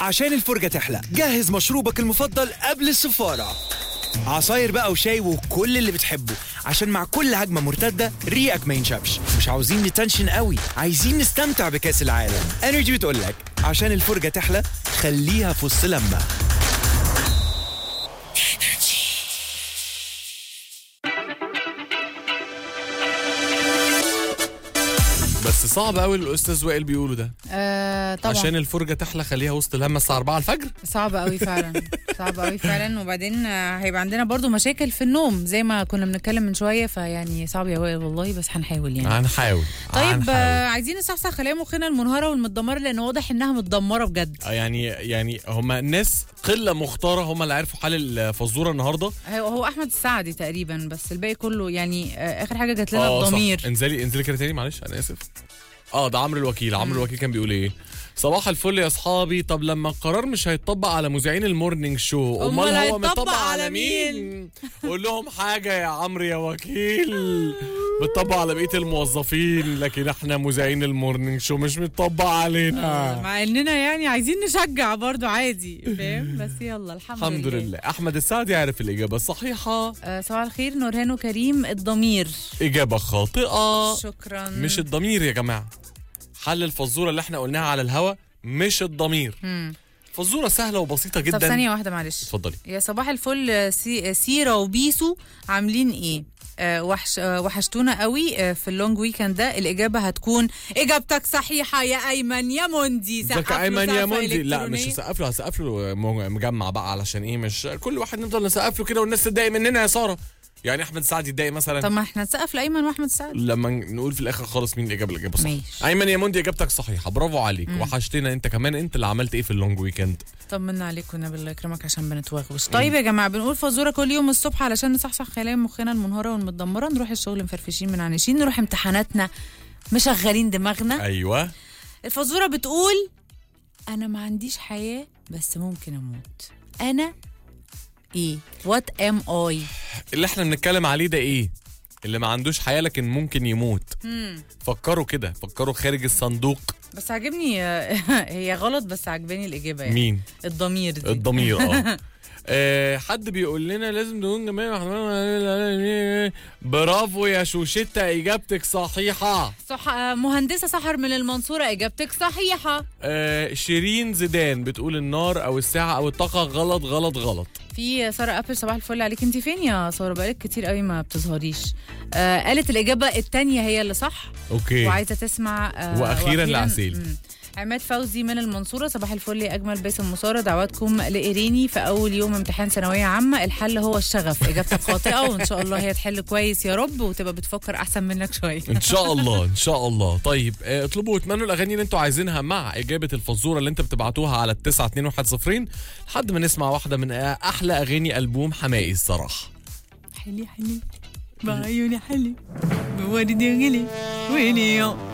عشان الفرجة تحلى جهز مشروبك المفضل قبل السفارة، عصاير بقى وشاي وكل اللي بتحبه، عشان مع كل هجمة مرتدة ريقك ما ينشفش. مش عاوزين نتنشن قوي، عايزين نستمتع بكأس العالم. انرجي بتقولك عشان الفرجة تحلى خليها في وسط لمة. بس صعب قوي الاستاذ وائل بيقوله ده. طبعا عشان الفرجه تحلى خليها وسط الهمه الساعه 4 الفجر. صعب قوي فعلا. صعب قوي فعلا. وبعدين هيبقى عندنا برضو مشاكل في النوم زي ما كنا بنتكلم من شويه، فيعني صعب يا وائل والله، بس هنحاول يعني. هنحاول. طيب عايزين نصحصح خلايا مخنا المنهاره والمتدمره، لان واضح انها متدمره بجد. يعني هما الناس قله مختاره هما اللي عرفوا حال الفزوره النهارده. هو احمد السعدي تقريبا، بس الباقي كله يعني اخر حاجه جات لنا الضمير. انزلي كده تاني معلش انا اسف. ده عمرو الوكيل. عمرو الوكيل كان بيقول ايه؟ صباح الفل يا اصحابي، طب لما القرار مش هيتطبق على مذيعين المورنينج شو امال هو متطبق على مين؟ قول لهم حاجه يا عمرو يا وكيل، بتطبق على بقيه الموظفين، لكن احنا مذيعين المورنينج شو مش متطبق علينا. مع اننا يعني عايزين نشجع برضو عادي، فاهم؟ بس يلا الحمد لله. احمد السعدي عارف الاجابه الصحيحه. صباح الخير نورهان وكريم. الضمير. اجابه خاطئه. شكرا. مش الضمير يا جماعه، حل الفزوره اللي احنا قلناها على الهوا مش الضمير. فزوره سهله وبسيطه جدا. طب ثانيه واحده معلش. اتفضلي. يا صباح الفل سيرة وبيسو، عاملين ايه؟ وحشتونا قوي في اللونج ويكند ده. الاجابه هتكون اجابتك صحيحه يا ايمن يا موندي. سقف له ايمن يا موندي. لا مش هسقف له مجمع بقى، علشان ايه؟ مش كل واحد نفضل نسقف له كده والناس تتضايق مننا يا ساره. يعني احمد سعد يتضايق مثلا. طب ما احنا نسقف لايمن واحمد سعد لما نقول في الاخر خالص مين الاجابه صح. ماشي. ايمن يا موندي اجابتك صحيحه، برافو عليك. وحشتنا انت كمان. انت اللي عملت ايه في اللونج ويكند؟ طمنا عليكم ونبي الله يكرمك عشان بنتوغوش. طيب يا جماعه بنقول فزوره كل يوم الصبح علشان نصحصح خلايا مخنا المنهاره والمتدمره، نروح الشغل مفرفشين منعنشين، نروح امتحاناتنا مشغلين دماغنا. ايوه. الفزوره بتقول انا ما عنديش حياه بس ممكن اموت. انا ايه؟ وات ام اي؟ اللي احنا بنتكلم عليه ده ايه؟ اللي ما عندوش حياه لكن ممكن يموت. فكروا كده، فكروا خارج الصندوق. بس عجبني هي غلط بس عجباني الاجابه يعني. مين؟ الضمير دي. الضمير. حد بيقول لنا لازم نقول برافو يا شوشتة، اجابتك صحيحه. صح. مهندسه سحر من المنصوره، اجابتك صحيحه. شيرين زيدان بتقول النار او الساعه او الطاقه. غلط غلط غلط. في ساره ابل، صباح الفل عليك. انت فين يا ساره؟ بقالك كتير قوي ما بتظهريش. قالت الاجابه الثانيه هي اللي صح. اوكي. وعايزه تسمع واخيرا لعسيل. عماد فوزي من المنصورة، صباح الفل يا أجمل باسم مصارة، دعواتكم لإيريني في أول يوم امتحان ثانوية عامة، الحل هو الشغف. إجابتك خاطئة، وإن شاء الله هي تحل كويس يا رب وتبقى بتفكر أحسن منك شوية. إن شاء الله إن شاء الله. طيب اطلبوا واتمنوا الأغاني اللي أنتوا عايزينها مع إجابة الفزورة اللي أنتوا بتبعتوها على 92110 لحد ما نسمع واحدة من أحلى أغاني ألبوم حماقي الصراحة. حلي بعيوني حلي بوردي غلي ويلي